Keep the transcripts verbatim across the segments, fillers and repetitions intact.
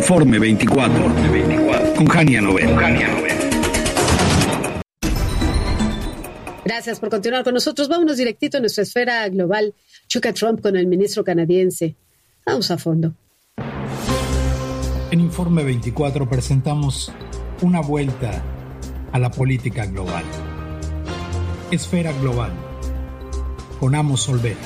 Informe veinticuatro, con Jania Novel. Gracias por continuar con nosotros. Vámonos directito a nuestra esfera global. Choca Trump con el ministro canadiense. Vamos a fondo. En Informe veinticuatro presentamos una vuelta a la política global. Esfera global. Con Amos Olvera.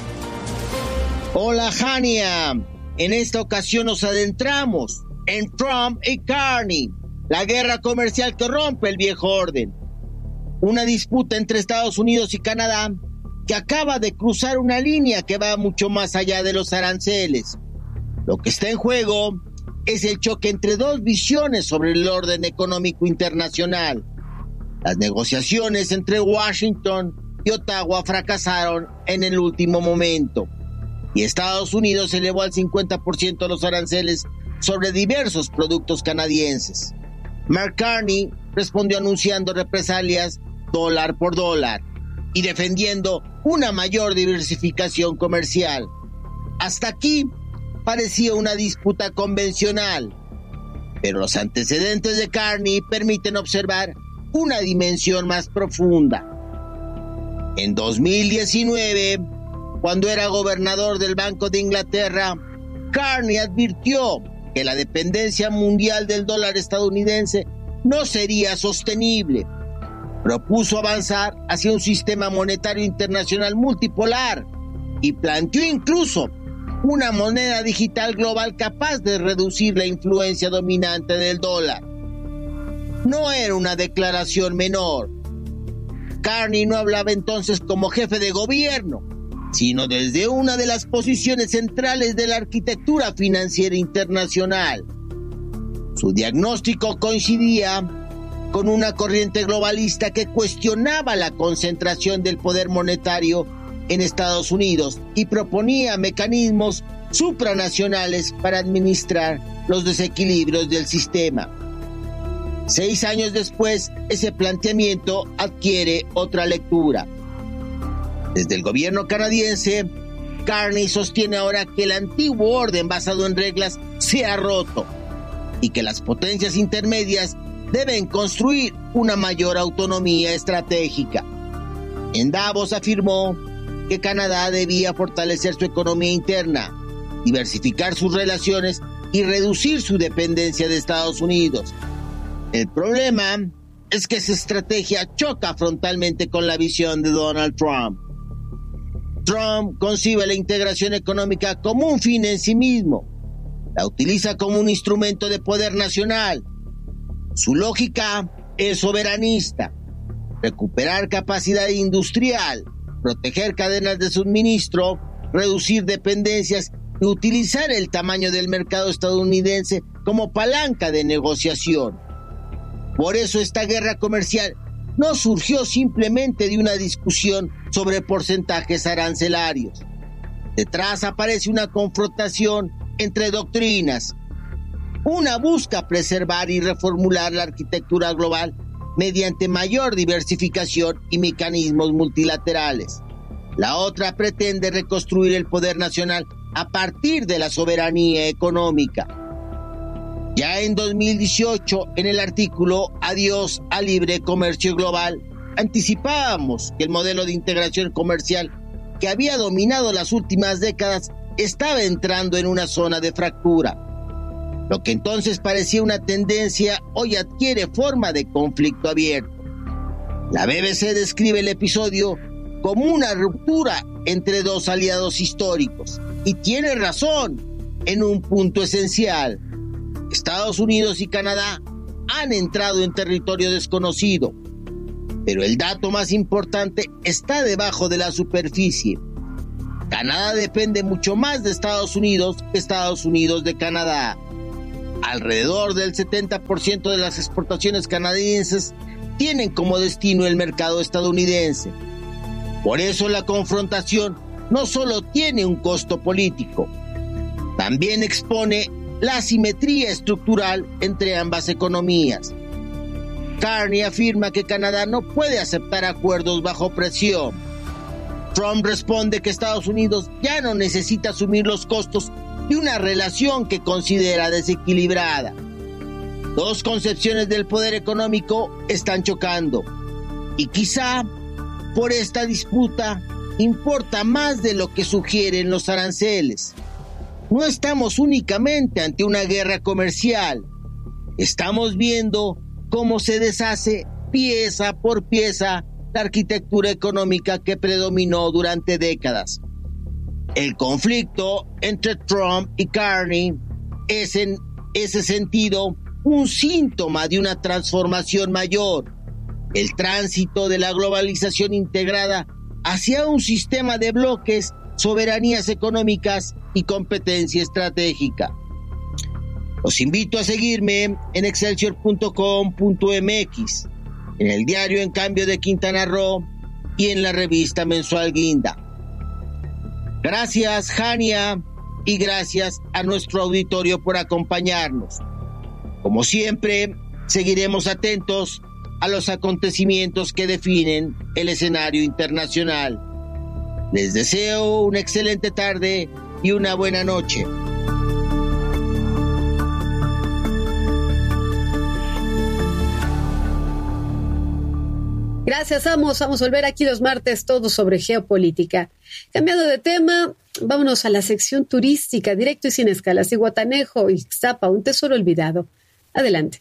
Hola, Jania. En esta ocasión nos adentramos en Trump y Carney, la guerra comercial que rompe el viejo orden. Una disputa entre Estados Unidos y Canadá que acaba de cruzar una línea que va mucho más allá de los aranceles. Lo que está en juego es el choque entre dos visiones sobre el orden económico internacional. Las negociaciones entre Washington y Ottawa fracasaron en el último momento, y Estados Unidos elevó al cincuenta por ciento los aranceles sobre diversos productos canadienses. Mark Carney respondió anunciando represalias dólar por dólar y defendiendo una mayor diversificación comercial. Hasta aquí parecía una disputa convencional, pero los antecedentes de Carney permiten observar una dimensión más profunda. En dos mil diecinueve, cuando era gobernador del Banco de Inglaterra, Carney advirtió que la dependencia mundial del dólar estadounidense no sería sostenible. Propuso avanzar hacia un sistema monetario internacional multipolar y planteó incluso una moneda digital global capaz de reducir la influencia dominante del dólar. No era una declaración menor. Carney no hablaba entonces como jefe de gobierno, sino desde una de las posiciones centrales de la arquitectura financiera internacional. Su diagnóstico coincidía con una corriente globalista que cuestionaba la concentración del poder monetario en Estados Unidos y proponía mecanismos supranacionales para administrar los desequilibrios del sistema. Seis años después, ese planteamiento adquiere otra lectura. Desde el gobierno canadiense, Carney sostiene ahora que el antiguo orden basado en reglas se ha roto y que las potencias intermedias deben construir una mayor autonomía estratégica. En Davos afirmó que Canadá debía fortalecer su economía interna, diversificar sus relaciones y reducir su dependencia de Estados Unidos. El problema es que esa estrategia choca frontalmente con la visión de Donald Trump. Trump concibe la integración económica como un fin en sí mismo. La utiliza como un instrumento de poder nacional. Su lógica es soberanista: recuperar capacidad industrial, proteger cadenas de suministro, reducir dependencias y utilizar el tamaño del mercado estadounidense como palanca de negociación. Por eso esta guerra comercial no surgió simplemente de una discusión sobre porcentajes arancelarios. Detrás aparece una confrontación entre doctrinas. Una busca preservar y reformular la arquitectura global mediante mayor diversificación y mecanismos multilaterales. La otra pretende reconstruir el poder nacional a partir de la soberanía económica. Ya en dos mil dieciocho, en el artículo Adiós al libre comercio global, anticipábamos que el modelo de integración comercial que había dominado las últimas décadas estaba entrando en una zona de fractura. Lo que entonces parecía una tendencia hoy adquiere forma de conflicto abierto. La B B C describe el episodio como una ruptura entre dos aliados históricos, y tiene razón en un punto esencial. Estados Unidos y Canadá han entrado en territorio desconocido, pero el dato más importante está debajo de la superficie. Canadá depende mucho más de Estados Unidos que Estados Unidos de Canadá. Alrededor del setenta por ciento de las exportaciones canadienses tienen como destino el mercado estadounidense. Por eso la confrontación no solo tiene un costo político, también expone la asimetría estructural entre ambas economías. Carney afirma que Canadá no puede aceptar acuerdos bajo presión. Trump responde que Estados Unidos ya no necesita asumir los costos de una relación que considera desequilibrada. Dos concepciones del poder económico están chocando y quizá por esta disputa importa más de lo que sugieren los aranceles. No estamos únicamente ante una guerra comercial, estamos viendo cómo se deshace pieza por pieza la arquitectura económica que predominó durante décadas. El conflicto entre Trump y Carney es en ese sentido un síntoma de una transformación mayor, el tránsito de la globalización integrada hacia un sistema de bloques, soberanías económicas y competencia estratégica. Los invito a seguirme en excelsior punto com punto m x, en el diario En Cambio de Quintana Roo y en la revista mensual Guinda. Gracias, Jania, y gracias a nuestro auditorio por acompañarnos. Como siempre, seguiremos atentos a los acontecimientos que definen el escenario internacional. Les deseo una excelente tarde y una buena noche. Gracias, Amos. Vamos a volver aquí los martes, todo sobre geopolítica. Cambiando de tema, vámonos a la sección turística, directo y sin escalas. Zihuatanejo, Ixtapa, un tesoro olvidado. Adelante.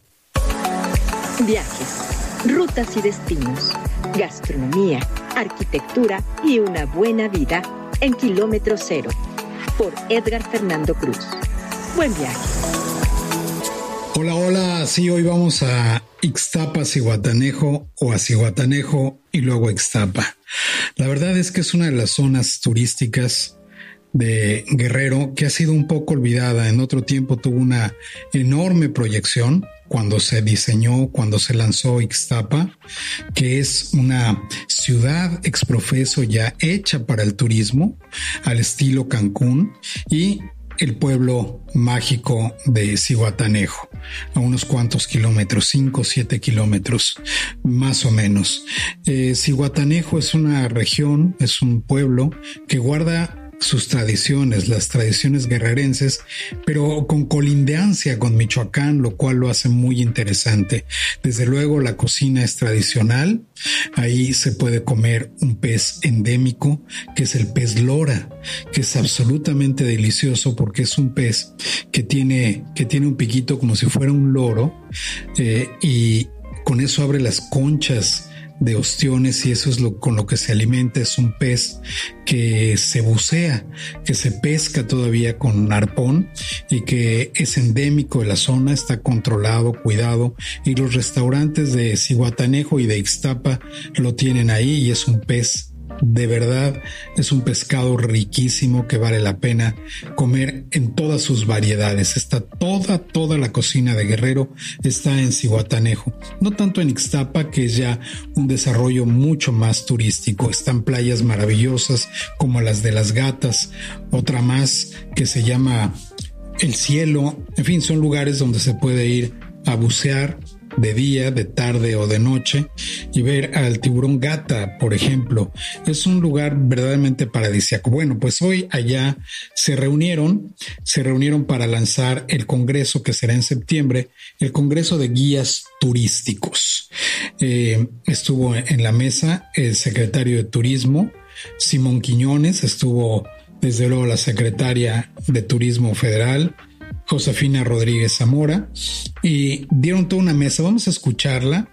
Viajes, rutas y destinos, gastronomía, arquitectura y una buena vida en Kilómetro Cero, por Edgar Fernando Cruz. Buen viaje. Hola, hola, sí, hoy vamos a Ixtapa, Zihuatanejo, o a Zihuatanejo y luego a Ixtapa. La verdad es que es una de las zonas turísticas de Guerrero que ha sido un poco olvidada. En otro tiempo tuvo una enorme proyección cuando se diseñó, cuando se lanzó Ixtapa, que es una ciudad exprofeso ya hecha para el turismo, al estilo Cancún, y el pueblo mágico de Zihuatanejo, a unos cuantos kilómetros, cinco o siete kilómetros, más o menos. Eh, Zihuatanejo es una región, es un pueblo que guarda sus tradiciones, las tradiciones guerrerenses, pero con colindancia con Michoacán, lo cual lo hace muy interesante. Desde luego la cocina es tradicional, ahí se puede comer un pez endémico, que es el pez lora, que es absolutamente delicioso porque es un pez que tiene, que tiene un piquito como si fuera un loro, eh, y con eso abre las conchas de ostiones, y eso es lo con lo que se alimenta. Es un pez que se bucea, que se pesca todavía con arpón y que es endémico de la zona, está controlado, cuidado, y los restaurantes de Zihuatanejo y de Ixtapa lo tienen ahí, y es un pez de verdad, es un pescado riquísimo que vale la pena comer en todas sus variedades. Está toda, toda la cocina de Guerrero está en Zihuatanejo, no tanto en Ixtapa, que es ya un desarrollo mucho más turístico. Están playas maravillosas como las de Las Gatas, otra más que se llama El Cielo. En fin, son lugares donde se puede ir a bucear de día, de tarde o de noche, y ver al tiburón gata, por ejemplo. Es un lugar verdaderamente paradisíaco. Bueno, pues hoy allá se reunieron, se reunieron para lanzar el congreso que será en septiembre, el Congreso de Guías Turísticos. Eh, estuvo en la mesa el secretario de Turismo, Simón Quiñones, estuvo desde luego la secretaria de Turismo Federal, Josefina Rodríguez Zamora, y dieron toda una mesa. Vamos a escucharla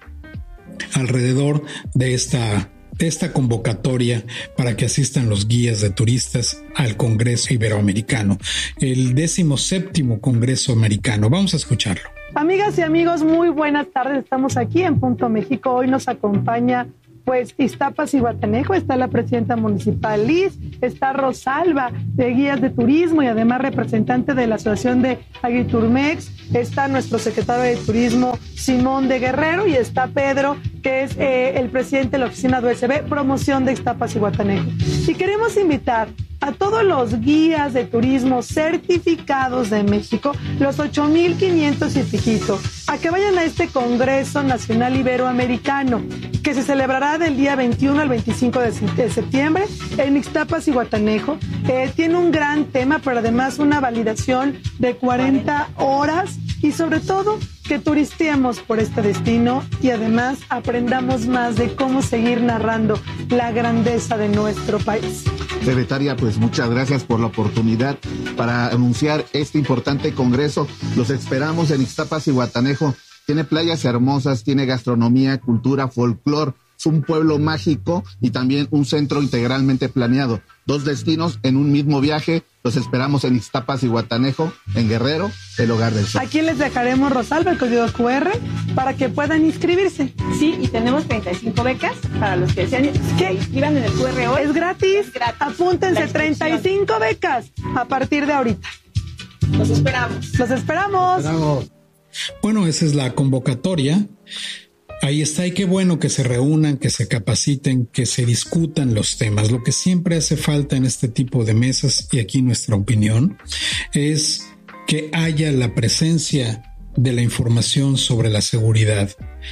alrededor de esta, de esta convocatoria para que asistan los guías de turistas al Congreso Iberoamericano, el décimo séptimo Congreso Americano. Vamos a escucharlo. Amigas y amigos, muy buenas tardes. Estamos aquí en Punto México. Hoy nos acompaña pues Ixtapa, Zihuatanejo, está la presidenta municipal Liz, está Rosalba de Guías de Turismo y además representante de la Asociación de Agriturmex, está nuestro secretario de Turismo Simón de Guerrero y está Pedro, que es eh, el presidente de la oficina de U S B, promoción de Ixtapa, Zihuatanejo. Y queremos invitar a todos los guías de turismo certificados de México, los ocho mil quinientos y piquito, a que vayan a este Congreso Nacional Iberoamericano. que se celebrará del día veintiuno al veinticinco de septiembre en Ixtapas y Zihuatanejo. Eh, tiene un gran tema, pero además una validación de cuarenta horas y sobre todo que turisteemos por este destino y además aprendamos más de cómo seguir narrando la grandeza de nuestro país. Secretaria, pues muchas gracias por la oportunidad para anunciar este importante congreso. Los esperamos en Ixtapas y Zihuatanejo. Tiene playas hermosas, tiene gastronomía, cultura, folclore. Es un pueblo mágico y también un centro integralmente planeado. Dos destinos en un mismo viaje. Los esperamos en Ixtapas y Zihuatanejo, en Guerrero, el hogar del sol. Aquí les dejaremos, Rosalba, el código cu erre para que puedan inscribirse. Sí, y tenemos treinta y cinco becas para los que desean que inscriban en el cu erre hoy. Es gratis. Es gratis. Apúntense, treinta y cinco becas a partir de ahorita. Los esperamos. Los esperamos. Bravo. Bueno, esa es la convocatoria. Ahí está, y qué bueno que se reúnan, que se capaciten, que se discutan los temas. Lo que siempre hace falta en este tipo de mesas, y aquí nuestra opinión, es que haya la presencia de la información sobre la seguridad.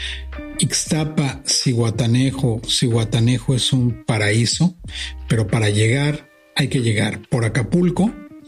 Ixtapa, Zihuatanejo, Zihuatanejo es un paraíso, pero para llegar hay que llegar por Acapulco,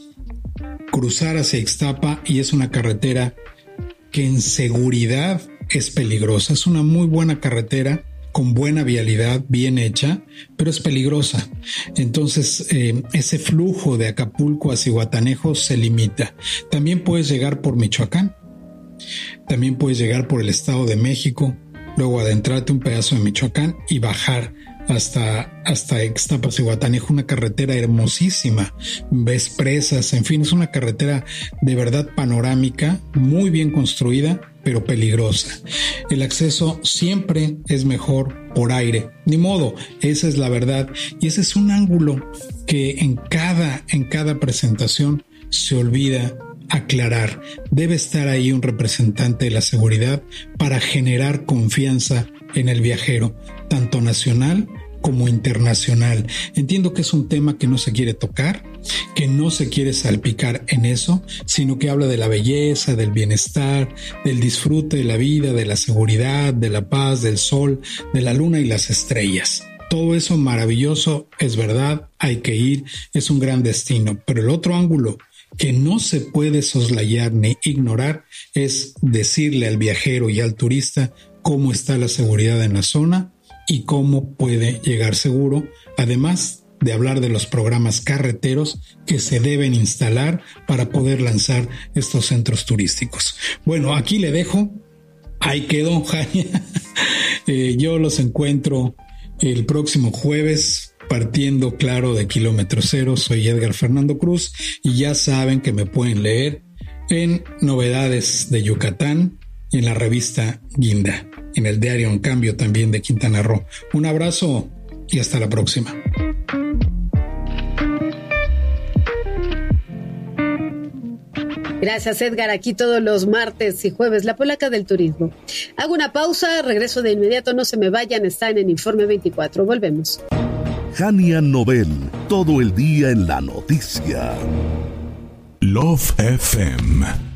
cruzar hacia Ixtapa, y es una carretera que en seguridad es peligrosa. Es una muy buena carretera con buena vialidad, bien hecha, pero es peligrosa. Entonces, eh, ese flujo de Acapulco a Zihuatanejo se limita. También puedes llegar por Michoacán, también puedes llegar por el Estado de México, luego adentrarte un pedazo de Michoacán y bajar hasta, hasta Ixtapas y Zihuatanejo, una carretera hermosísima, ves presas, en fin, es una carretera de verdad panorámica, muy bien construida, pero peligrosa. El acceso siempre es mejor por aire, ni modo, esa es la verdad, y ese es un ángulo que en cada, en cada presentación se olvida aclarar. Debe estar ahí un representante de la seguridad para generar confianza en el viajero, tanto nacional como internacional. Entiendo que es un tema que no se quiere tocar, que no se quiere salpicar en eso, sino que habla de la belleza, del bienestar, del disfrute de la vida, de la seguridad, de la paz, del sol, de la luna y las estrellas. Todo eso maravilloso, es verdad, hay que ir, es un gran destino, pero el otro ángulo que no se puede soslayar ni ignorar es decirle al viajero y al turista cómo está la seguridad en la zona y cómo puede llegar seguro, además de hablar de los programas carreteros que se deben instalar para poder lanzar estos centros turísticos. Bueno, aquí le dejo, ahí quedó, Jania. eh, yo los encuentro el próximo jueves, partiendo claro de Kilómetro Cero. Soy Edgar Fernando Cruz y ya saben que me pueden leer en Novedades de Yucatán y en la revista Guinda, en el diario En Cambio también de Quintana Roo. Un abrazo y hasta la próxima. Gracias, Edgar. Aquí todos los martes y jueves, la polaca del turismo. Hago una pausa, regreso de inmediato, no se me vayan, están en Informe veinticuatro. Volvemos. Jania Nobel, todo el día en la noticia. Love F M